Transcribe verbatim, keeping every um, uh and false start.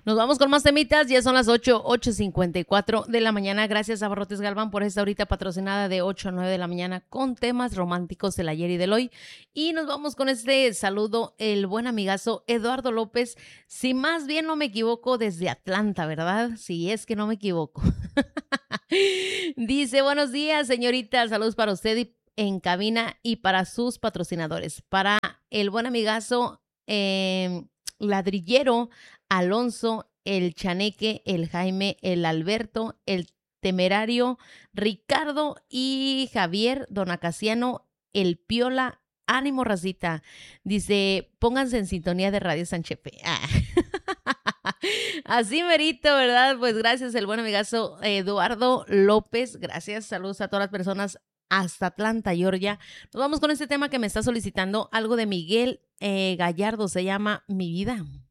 Nos vamos con más temitas, ya son las ocho, ocho cincuenta y cuatro de la mañana. Gracias a Barrotes Galván por esta horita patrocinada de ocho a nueve de la mañana con temas románticos del ayer y del hoy. Y nos vamos con este saludo, el buen amigazo Eduardo López, si más bien no me equivoco, desde Atlanta, ¿verdad? Si es que no me equivoco. Dice, buenos días, señorita, saludos para usted y en cabina y para sus patrocinadores. Para el buen amigazo eh, ladrillero Alonso, el Chaneque, el Jaime, el Alberto, el Temerario, Ricardo y Javier, Don Acaciano, el Piola, ánimo racita. Dice, pónganse en sintonía de Radio Sanchepe. Ah. Así merito, ¿verdad? Pues gracias, el buen amigazo Eduardo López. Gracias, saludos a todas las personas hasta Atlanta, Georgia. Nos vamos con este tema que me está solicitando, algo de Miguel eh, Gallardo, se llama Mi Vida.